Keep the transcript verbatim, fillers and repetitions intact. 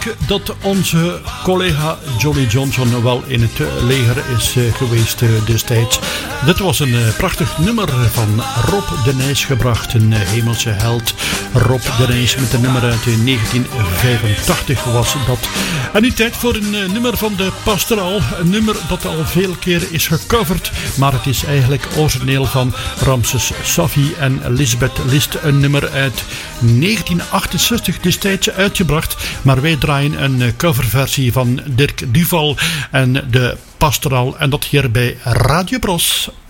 denk dat onze collega Johnny Johnson wel in het leger is geweest destijds. Dit was een prachtig nummer van Rob de Nijs gebracht, een hemelse held. Rob de Nijs met een nummer uit negentien vijfentachtig was dat. En nu tijd voor een nummer van de Pastoraal. Een nummer dat al veel keer is gecoverd, maar het is eigenlijk origineel van Ramses Safi en Lisbeth List. Een nummer uit negentien achtenzestig destijds uitgebracht, maar wij draaien een coverversie van Dirk Duval en de Pastoraal, en dat hier bij Radio Bros.